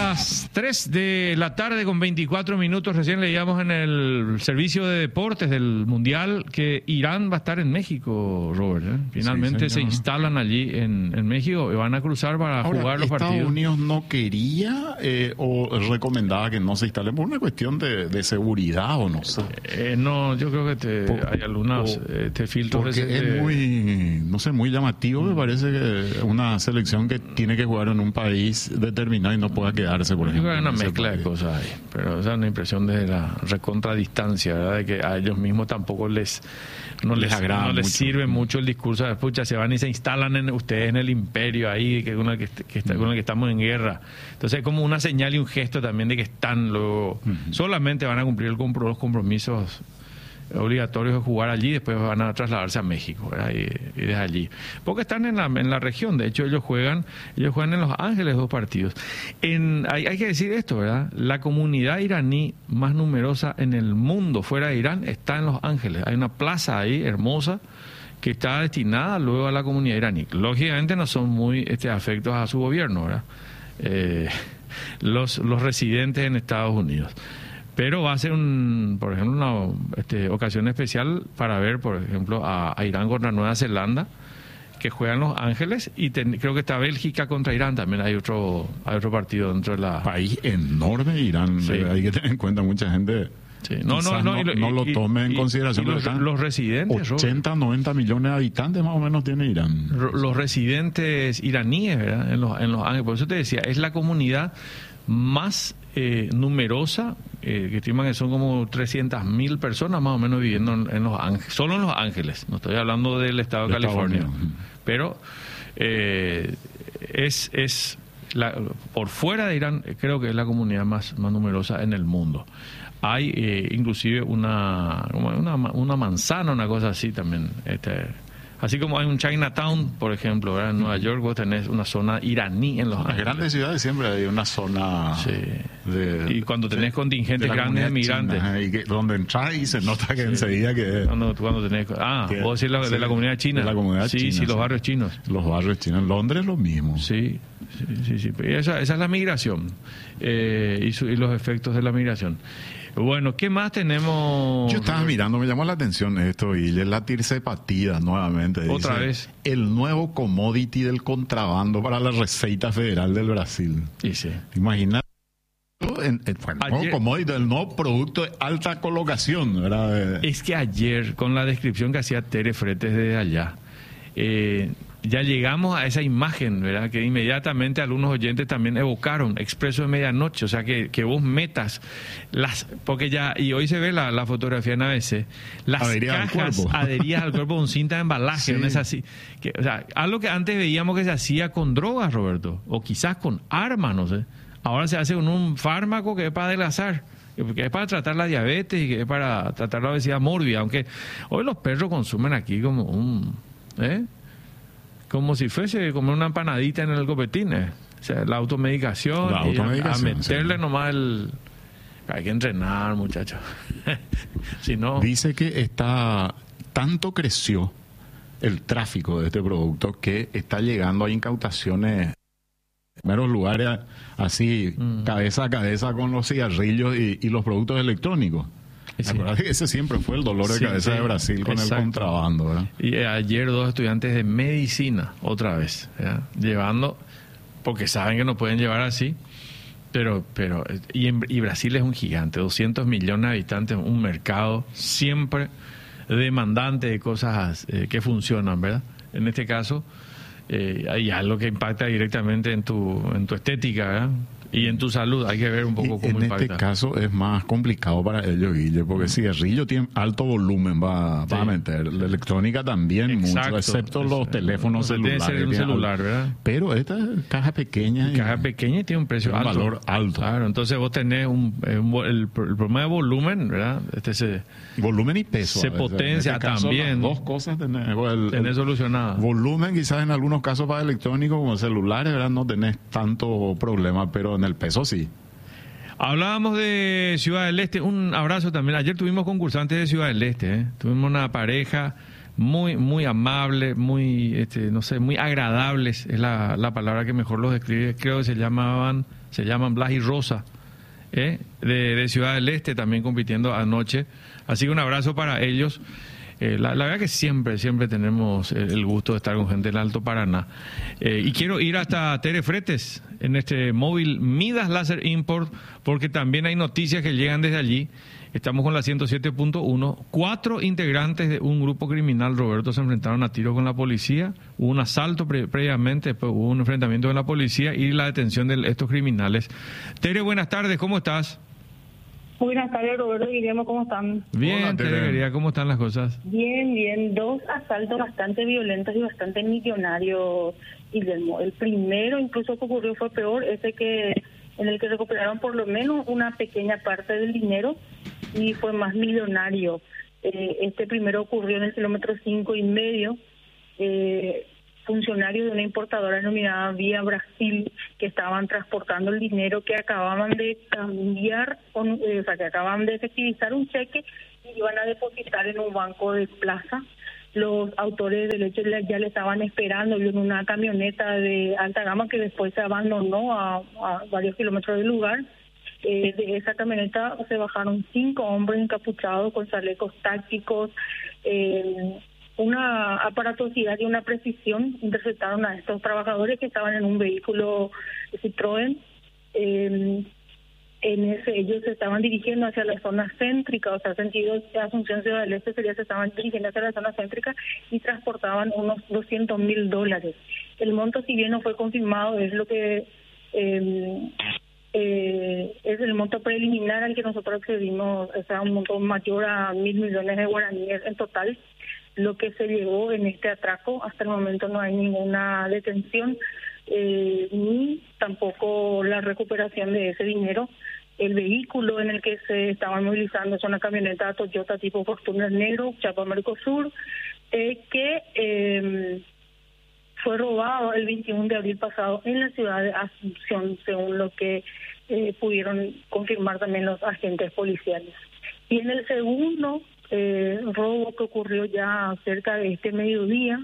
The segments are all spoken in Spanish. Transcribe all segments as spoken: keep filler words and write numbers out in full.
las tres de la tarde con veinticuatro minutos. Recién leíamos en el servicio de deportes del Mundial que Irán va a estar en México, Robert. ¿eh? Finalmente sí, se instalan allí en, en México y van a cruzar para Ahora, jugar los Estados partidos. Estados Unidos no quería eh, o recomendaba que no se instalen por una cuestión de, de seguridad o no sé. Eh, no, yo creo que te, por, hay algunos por, eh, te filtros. Porque de, es de, muy, no sé, muy llamativo. Me parece que una selección que tiene que jugar en un país determinado y no pueda quedarse, por ejemplo. Hay una mezcla de cosas ahí, pero esa es una impresión de la recontradistancia, ¿verdad? De que a ellos mismos tampoco les no les, les agrada, no les mucho. sirve mucho el discurso de pucha, se van y se instalan en, ustedes en el imperio ahí, que, una, que, que está, con el que estamos en guerra. Entonces es como una señal y un gesto también de que están luego, uh-huh. solamente van a cumplir el compro, los compromisos obligatorios de jugar allí, después van a trasladarse a México, ¿verdad? Y, y desde allí, porque están en la, en la región. De hecho ellos juegan ellos juegan en Los Ángeles dos partidos. En, hay, hay que decir esto, ¿verdad? La comunidad iraní más numerosa en el mundo fuera de Irán está en Los Ángeles. Hay una plaza ahí hermosa que está destinada luego a la comunidad iraní. Lógicamente no son muy este, afectos a su gobierno, ¿verdad? Eh, los, los residentes en Estados Unidos. Pero va a ser, un, por ejemplo, una este, ocasión especial para ver, por ejemplo, a, a Irán contra Nueva Zelanda, que juegan Los Ángeles, y ten, creo que está Bélgica contra Irán, también hay otro hay otro partido dentro de la... País enorme, Irán, sí. Hay que tener en cuenta mucha gente... Sí. No, no, no, no, y, no lo tome en y, consideración. Y los, los residentes... ochenta, noventa millones de habitantes más o menos tiene Irán. Los residentes iraníes, ¿verdad? En Los, en Los Ángeles, por eso te decía, es la comunidad más eh, numerosa, eh, que estiman que son como trescientas mil personas más o menos viviendo en, en Los Ángeles, solo en Los Ángeles, no estoy hablando del estado de, de California, pero eh, es, es la, por fuera de Irán creo que es la comunidad más, más numerosa en el mundo. Hay eh, inclusive una, una una manzana, una cosa así también, este, así como hay un Chinatown, por ejemplo, ¿verdad? En Nueva York vos tenés una zona iraní en Los Ángeles. En las grandes ciudades siempre hay una zona... Sí. De, y cuando tenés de, contingentes de grandes de migrantes. China, y que, donde entras y se nota que sí. enseguida que... Cuando, cuando tenés... Ah, que, vos decís la, sí, de la comunidad china. De la comunidad sí, china. Sí, sí, los barrios chinos. Los barrios chinos. En Londres lo mismo. Sí, sí, sí. sí. Esa, esa es la migración eh, y, su, y los efectos de la migración. Bueno, ¿qué más tenemos? Yo estaba mirando, me llamó la atención esto, y la tirsepatida nuevamente. Otra dice, vez. El nuevo commodity del contrabando para la Receita Federal del Brasil. Sí, sí. Imagina el, el, el nuevo commodity, el nuevo producto de alta colocación, ¿verdad? Es que ayer, con la descripción que hacía Tere Fretes desde allá, eh, ya llegamos a esa imagen, ¿verdad? Que inmediatamente algunos oyentes también evocaron, Expreso de Medianoche, o sea, que, que vos metas las, porque ya, y hoy se ve la, la fotografía en A B C, las adheridas cajas al adheridas al cuerpo con cinta de embalaje, sí. no es así, que, o sea, algo que antes veíamos que se hacía con drogas, Roberto, o quizás con armas, no sé, ahora se hace con un fármaco que es para adelgazar, que es para tratar la diabetes y que es para tratar la obesidad mórbida, aunque hoy los perros consumen aquí como un, ¿eh? como si fuese comer una empanadita en el copetín, ¿eh? O sea, la automedicación, la automedicación y a, a meterle sí. nomás el... Hay que entrenar, muchachos. Si no... Dice que está tanto creció el tráfico de este producto que está llegando a incautaciones en primeros lugares así, mm. cabeza a cabeza con los cigarrillos y, y los productos electrónicos. Sí. Que ese siempre fue el dolor de sí, cabeza sí. de Brasil con Exacto. el contrabando, ¿verdad? Y ayer dos estudiantes de medicina, otra vez, ¿verdad? Llevando, porque saben que no pueden llevar así, pero pero y, en, y Brasil es un gigante, doscientos millones de habitantes, un mercado siempre demandante de cosas eh, que funcionan, ¿verdad? En este caso, eh, hay algo que impacta directamente en tu en tu estética, ¿verdad? Y en tu salud, hay que ver un poco y cómo en impacta. En este caso es más complicado para ellos, Guille, porque el cigarrillo tiene alto volumen, va, sí. va a meter. La electrónica también, Exacto. mucho, excepto es, los teléfonos celulares. Debe ser un celular, alto. ¿verdad? Pero esta es caja pequeña. Caja pequeña y tiene un precio tiene alto. Un valor alto. Claro, entonces vos tenés un, un el, el problema de volumen, ¿verdad? Este se, volumen y peso. Se potencia en este caso, también. Dos cosas tenés, el, tenés solucionadas. Volumen, quizás en algunos casos para electrónicos como celulares, ¿verdad? No tenés tanto problema, pero en el peso sí. Hablábamos de Ciudad del Este, un abrazo también. Ayer tuvimos concursantes de Ciudad del Este, ¿eh? Tuvimos una pareja muy muy amables, muy, este, no sé, muy agradables, es la, la palabra que mejor los describe. Creo que se llamaban, se llaman Blas y Rosa, ¿eh? de, de Ciudad del Este, también compitiendo anoche. Así que un abrazo para ellos. Eh, la, la verdad que siempre, siempre tenemos el, el gusto de estar con gente del Alto Paraná. Eh, y quiero ir hasta Tere Fretes, en este móvil Midas Láser Import, porque también hay noticias que llegan desde allí. Estamos con la ciento siete punto uno. Cuatro integrantes de un grupo criminal, Roberto, se enfrentaron a tiro con la policía. Hubo un asalto pre previamente, después hubo un enfrentamiento con la policía y la detención de estos criminales. Tere, buenas tardes, ¿cómo estás? Buenas tardes, Roberto y Guillermo, ¿cómo están? Bien, Hola, Tere, querida, ¿cómo están las cosas? Bien, bien. Dos asaltos bastante violentos y bastante millonarios, Guillermo. El primero, incluso que ocurrió, fue peor, ese que en el que recuperaron por lo menos una pequeña parte del dinero y fue más millonario. Eh, este primero ocurrió en el kilómetro cinco y medio. Eh, funcionarios de una importadora denominada Vía Brasil, que estaban transportando el dinero que acababan de cambiar, con, eh, o sea, que acababan de efectivizar un cheque y iban a depositar en un banco de plaza. Los autores del hecho ya le estaban esperando en una camioneta de alta gama que después se abandonó a, a varios kilómetros del lugar. Eh, de esa camioneta se bajaron cinco hombres encapuchados con chalecos tácticos, eh, una aparatosidad y una precisión. Interceptaron a estos trabajadores que estaban en un vehículo Citroën. Eh, en ese ellos se estaban dirigiendo hacia la zona céntrica, o sea, sentido de Asunción Ciudad del Este sería, se estaban dirigiendo hacia la zona céntrica y transportaban unos doscientos mil dólares. El monto, si bien no fue confirmado, es lo que eh, eh, es el monto preliminar al que nosotros accedimos, o sea, un monto mayor a mil millones de guaraníes en total. Lo que se llevó en este atraco, hasta el momento no hay ninguna detención, eh, ni tampoco la recuperación de ese dinero. El vehículo en el que se estaban movilizando es una camioneta Toyota tipo Fortuner negro, Chapa Mercosur, eh, que eh, fue robado el veintiuno de abril pasado en la ciudad de Asunción, según lo que eh, pudieron confirmar también los agentes policiales. Y en el segundo eh, robo que ocurrió ya cerca de este mediodía,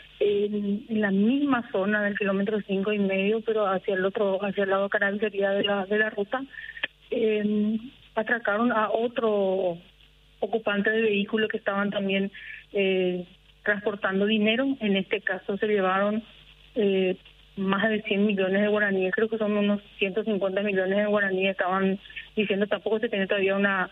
en, en la misma zona del kilómetro cinco y medio, pero hacia el otro, hacia el lado carabinera de la de la ruta, eh, atracaron a otro ocupante de vehículo que estaban también eh, transportando dinero. En este caso se llevaron eh, más de cien millones de guaraníes, creo que son unos ciento cincuenta millones de guaraníes, estaban diciendo. Tampoco se tiene todavía una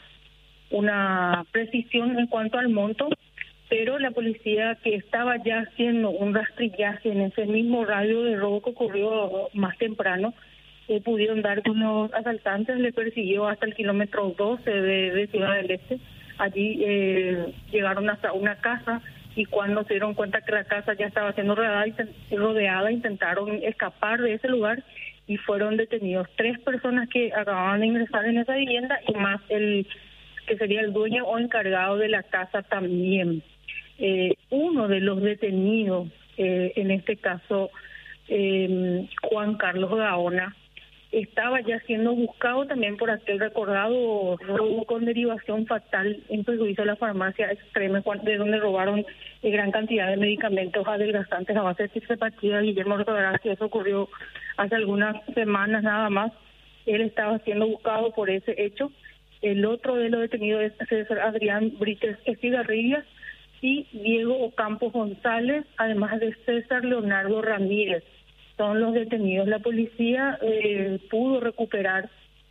una precisión en cuanto al monto, pero la policía, que estaba ya haciendo un rastrillaje en ese mismo radio de robo que ocurrió más temprano, eh, pudieron dar con los asaltantes, le persiguió hasta el kilómetro doce de, de Ciudad del Este. Allí eh, llegaron hasta una casa y cuando se dieron cuenta que la casa ya estaba siendo rodeada, rodeada intentaron escapar de ese lugar y fueron detenidos tres personas que acababan de ingresar en esa vivienda y más el que sería el dueño o encargado de la casa también. Eh, uno de los detenidos, eh, en este caso eh, Juan Carlos Gaona, estaba ya siendo buscado también por aquel recordado robo con derivación fatal en perjuicio de la farmacia Extreme, de donde robaron eh, gran cantidad de medicamentos adelgazantes a base de tirzepatida. Guillermo recordará que eso ocurrió hace algunas semanas nada más. Él estaba siendo buscado por ese hecho. El otro de los detenidos es César Adrián Brites Estigarribia y Diego Ocampo González, además de César Leonardo Ramírez. Son los detenidos. La policía eh, pudo recuperar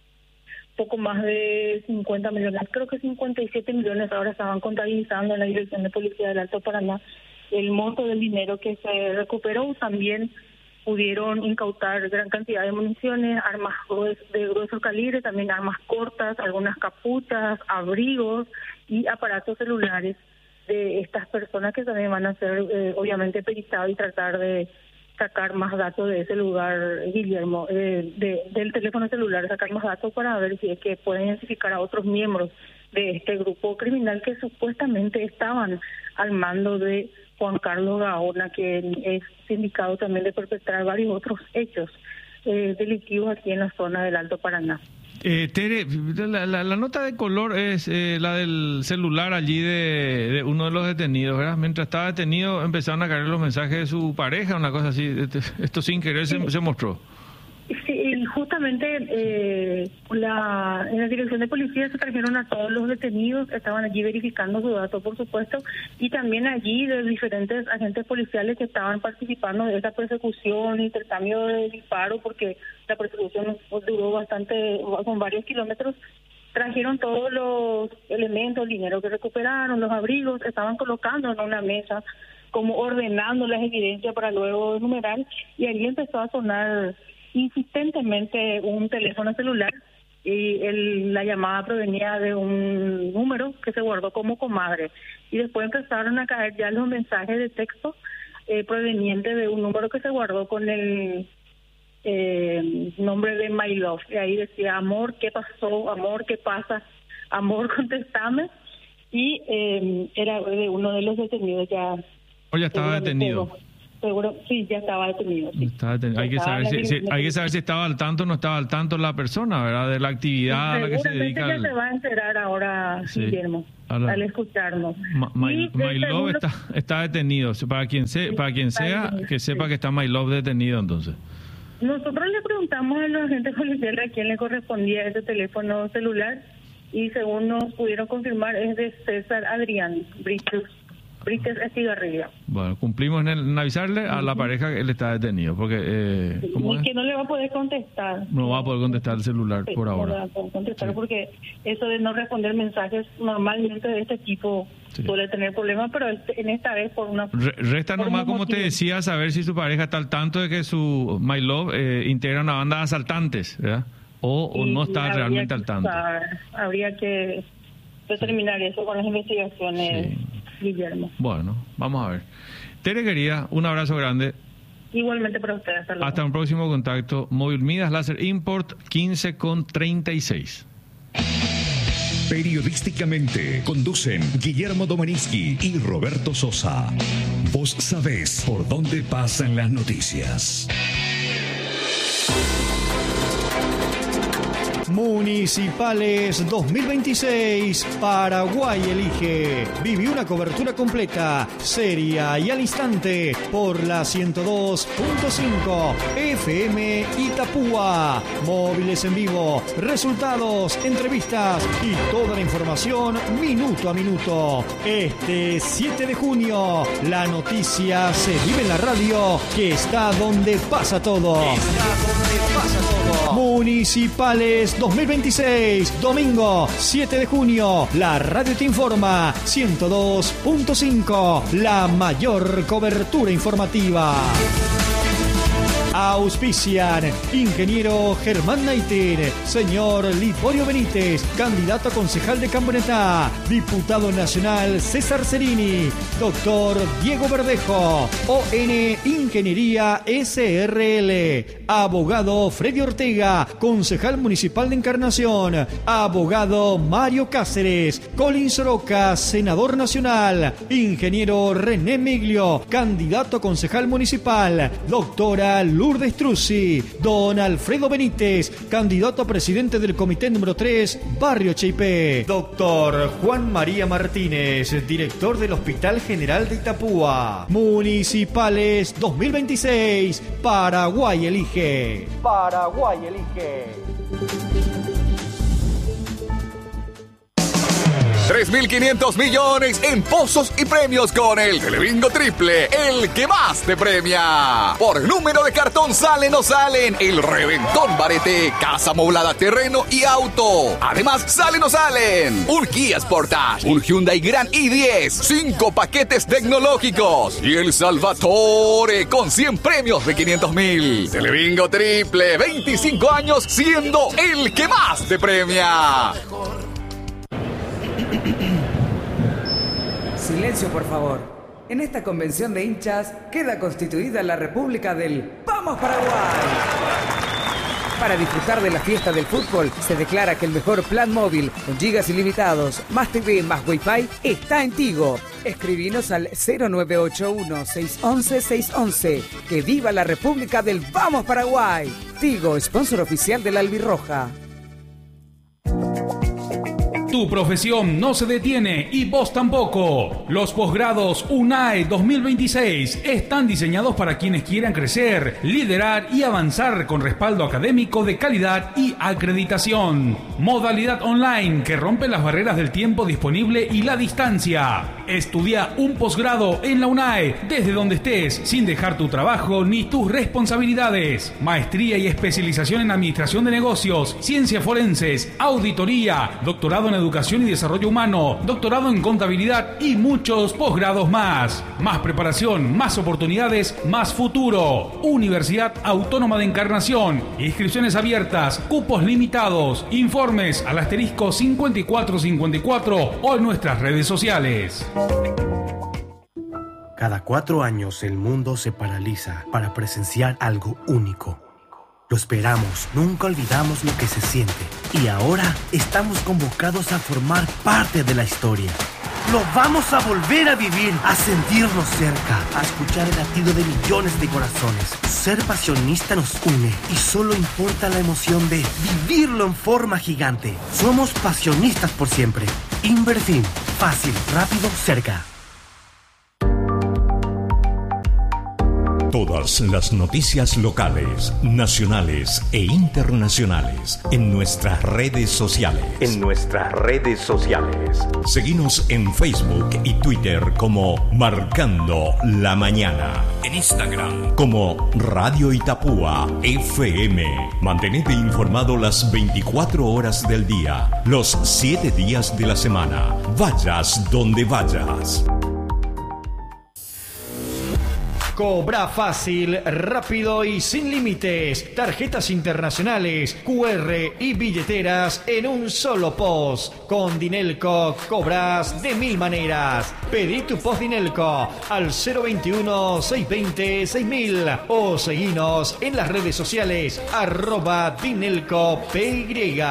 poco más de cincuenta millones, creo que cincuenta y siete millones ahora estaban contabilizando en la Dirección de Policía del Alto Paraná el monto del dinero que se recuperó. También pudieron incautar gran cantidad de municiones, armas de grueso calibre, también armas cortas, algunas capuchas, abrigos y aparatos celulares de estas personas que también van a ser eh, obviamente peritados y tratar de sacar más datos de ese lugar, Guillermo, eh, de, del teléfono celular, sacar más datos para ver si es que pueden identificar a otros miembros de este grupo criminal que supuestamente estaban al mando de Juan Carlos Gaona, que es sindicado también de perpetrar varios otros hechos eh, delictivos aquí en la zona del Alto Paraná. Eh, Tere, la, la, la nota de color es eh, la del celular allí de, de uno de los detenidos, ¿verdad? Mientras estaba detenido empezaron a caer los mensajes de su pareja, una cosa así. Esto sin querer se, se mostró. Sí, justamente eh, la, en la dirección de policía se trajeron a todos los detenidos, estaban allí verificando su dato, por supuesto, y también allí de diferentes agentes policiales que estaban participando de esa persecución, intercambio de disparos, porque la persecución duró bastante, con varios kilómetros. Trajeron todos los elementos, el dinero que recuperaron, los abrigos, estaban colocando en una mesa, como ordenando las evidencias para luego enumerar, y allí empezó a sonar insistentemente un teléfono celular y el, la llamada provenía de un número que se guardó como comadre, y después empezaron a caer ya los mensajes de texto eh, provenientes de un número que se guardó con el eh, nombre de My Love, y ahí decía: amor, ¿qué pasó? Amor, ¿qué pasa? Amor, contestame. Y eh, era de uno de los detenidos. Ya o ya estaba detenido. Seguro, sí, ya estaba detenido. Sí. Está detenido. Hay, que saber si, si, hay que saber si estaba al tanto o no estaba al tanto la persona, ¿verdad? De la actividad a la que se dedica. Seguramente ya se va a enterar ahora, sí, Guillermo, la... al escucharnos. Ma, my, my Love segundo... está, está detenido. Para quien, se, para quien sea, que sepa que está My Love detenido, entonces. Nosotros le preguntamos a los agentes policiales a quién le correspondía ese teléfono celular, y según nos pudieron confirmar es de César Adrián Britos. Brites Estigarribia. Bueno, cumplimos en, el, en avisarle a la pareja que él está detenido, porque... Eh, ¿cómo es? Que no le va a poder contestar. No va a poder contestar el celular sí, por ahora. No le va a poder contestar, sí. Porque eso de no responder mensajes normalmente de este tipo sí. Suele tener problemas, pero este, en esta vez por una... Re, resta por nomás, como motivo. Te decía, saber si su pareja está al tanto de que su My Love eh, integra una banda de asaltantes, ¿verdad? O, sí, o no está realmente al tanto. Usar, habría que determinar sí. Eso con las investigaciones... Sí. Guillermo. Bueno, vamos a ver. Tere, querida, un abrazo grande. Igualmente para ustedes. Hasta luego. Hasta un próximo contacto. Móvil Midas Láser Import quince con treinta y seis. Periodísticamente conducen Guillermo Domeninsky y Roberto Sosa. Vos sabés por dónde pasan las noticias. Municipales dos mil veintiséis, Paraguay elige. Viví una cobertura completa, seria y al instante por la ciento dos punto cinco F M Itapúa. Móviles en vivo, resultados, entrevistas y toda la información minuto a minuto. Este siete de junio, la noticia se vive en la radio, que está donde pasa todo. Está donde pasa todo. Municipales dos mil veintiséis, domingo siete de junio, la radio te informa, ciento dos punto cinco, la mayor cobertura informativa. Auspician ingeniero Germán Naitin, señor Liporio Benítez, candidato a concejal de Campanetá, diputado nacional César Cerini, doctor Diego Verdejo, O N Ingeniería S R L, abogado Freddy Ortega, concejal municipal de Encarnación, abogado Mario Cáceres, Colin Soroka, senador nacional, ingeniero René Miglio, candidato a concejal municipal, doctora Lourdes Truzzi, don Alfredo Benítez, candidato a presidente del comité número tres, Barrio Cheipé, doctor Juan María Martínez, director del Hospital General de Itapúa. Municipales dos mil veintiséis, Paraguay elige. Paraguay elige. tres mil quinientos millones en pozos y premios con el Telebingo Triple, el que más te premia. Por número de cartón salen o salen el Reventón Barete, casa amoblada, terreno y auto. Además, salen o salen un Kia Sportage, un Hyundai Grand i diez, cinco paquetes tecnológicos y el Salvatore con cien premios de quinientos mil. Telebingo Triple, veinticinco años siendo el que más te premia. Silencio, por favor. En esta convención de hinchas queda constituida la República del ¡Vamos Paraguay! Para disfrutar de la fiesta del fútbol, se declara que el mejor plan móvil con gigas ilimitados, más T V, más Wi-Fi, está en Tigo. Escribinos al cero nueve ocho uno, seis uno uno, seis uno uno. ¡Que viva la República del ¡Vamos Paraguay! Tigo, sponsor oficial de la Albirroja. Tu profesión no se detiene y vos tampoco. Los posgrados UNAE dos mil veintiséis están diseñados para quienes quieran crecer, liderar y avanzar con respaldo académico de calidad y acreditación. Modalidad online que rompe las barreras del tiempo disponible y la distancia. Estudia un posgrado en la UNAE desde donde estés, sin dejar tu trabajo ni tus responsabilidades. Maestría y especialización en administración de negocios, ciencias forenses, auditoría, doctorado en educación y desarrollo humano, doctorado en contabilidad y muchos posgrados más. Más preparación, más oportunidades, más futuro. Universidad Autónoma de Encarnación. Inscripciones abiertas, cupos limitados. Informes al asterisco cincuenta y cuatro cincuenta y cuatro o en nuestras redes sociales. Cada cuatro años el mundo se paraliza para presenciar algo único. Lo esperamos, nunca olvidamos lo que se siente. Y ahora estamos convocados a formar parte de la historia. Lo vamos a volver a vivir, a sentirnos cerca, a escuchar el latido de millones de corazones. Ser pasionista nos une y solo importa la emoción de vivirlo en forma gigante. Somos pasionistas por siempre. Inverfin, fácil, rápido, cerca. Todas las noticias locales, nacionales e internacionales en nuestras redes sociales. En nuestras redes sociales. Seguinos en Facebook y Twitter como Marcando la Mañana. En Instagram como Radio Itapúa F M. Mantenete informado las veinticuatro horas del día, los siete días de la semana. Vayas donde vayas. Cobra fácil, rápido y sin límites. Tarjetas internacionales, Q R y billeteras en un solo post. Con Dinelco cobras de mil maneras. Pedí tu post Dinelco al cero veintiuno, seiscientos veinte, seis mil o seguinos en las redes sociales arroba Dinelco P Y.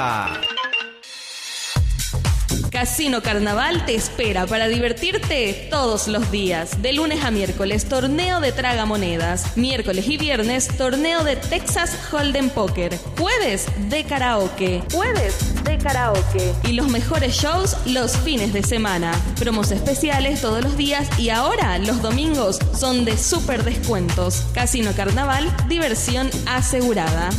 Casino Carnaval te espera para divertirte todos los días. De lunes a miércoles, torneo de tragamonedas. Miércoles y viernes, torneo de Texas Hold'em Poker. Jueves de karaoke. Jueves de karaoke. Y los mejores shows los fines de semana. Promos especiales todos los días y ahora los domingos son de súper descuentos. Casino Carnaval, diversión asegurada.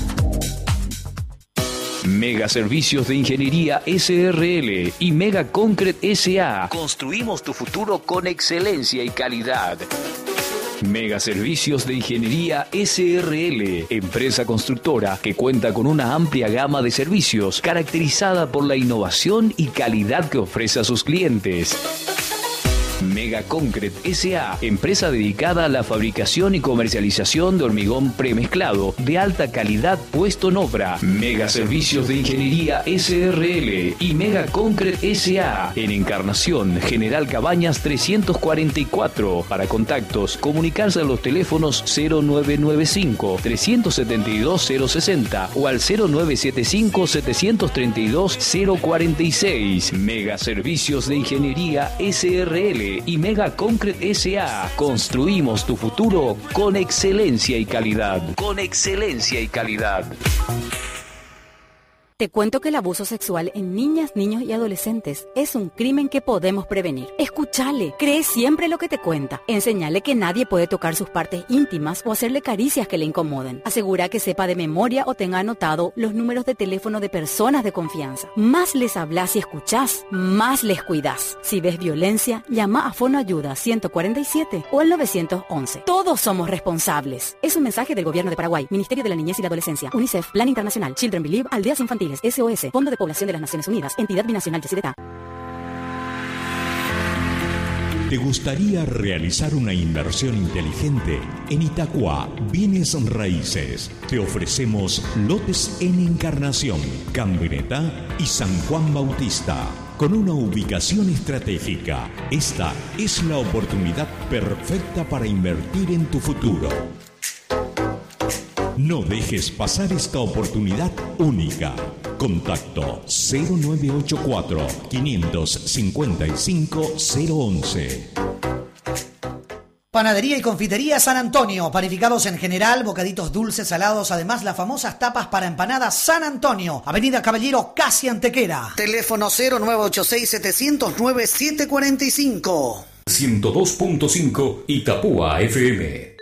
Mega Servicios de Ingeniería S R L y Mega Concrete S A. Construimos tu futuro con excelencia y calidad. Mega Servicios de Ingeniería S R L, empresa constructora que cuenta con una amplia gama de servicios caracterizada por la innovación y calidad que ofrece a sus clientes. Mega Concrete S A, empresa dedicada a la fabricación y comercialización de hormigón premezclado de alta calidad puesto en obra. Mega Servicios de Ingeniería S R L y Mega Concrete S A en Encarnación, General Cabañas trescientos cuarenta y cuatro. Para contactos, comunicarse a los teléfonos cero nueve nueve cinco, tres siete dos, cero sesenta o al cero nueve siete cinco, siete tres dos, cero cuarenta y seis. Mega Servicios de Ingeniería S R L y Mega Concrete S A. Construimos tu futuro con excelencia y calidad. Con excelencia y calidad. Te cuento que el abuso sexual en niñas, niños y adolescentes es un crimen que podemos prevenir. Escúchale, cree siempre lo que te cuenta. Enséñale que nadie puede tocar sus partes íntimas o hacerle caricias que le incomoden. Asegura que sepa de memoria o tenga anotado los números de teléfono de personas de confianza. Más les hablas y escuchás, más les cuidás. Si ves violencia, llama a Fonoayuda ciento cuarenta y siete o al nueve once. Todos somos responsables. Es un mensaje del Gobierno de Paraguay, Ministerio de la Niñez y la Adolescencia, UNICEF, Plan Internacional, Children Believe, Aldeas Infantiles, S O S, Fondo de Población de las Naciones Unidas, Entidad Binacional Yacyretá. ¿Te gustaría realizar una inversión inteligente? En Itacua, Bienes Raíces, te ofrecemos lotes en Encarnación, Camioneta y San Juan Bautista. Con una ubicación estratégica, esta es la oportunidad perfecta para invertir en tu futuro. No dejes pasar esta oportunidad única. Contacto cero nueve ocho cuatro, cinco cinco cinco, cero once. Panadería y Confitería San Antonio, panificados en general, bocaditos dulces, salados, además las famosas tapas para empanadas San Antonio, Avenida Caballero, casi Antequera. Teléfono cero nueve ocho seis, siete cero cero, nueve siete cuatro cinco. ciento dos punto cinco Itapúa F M.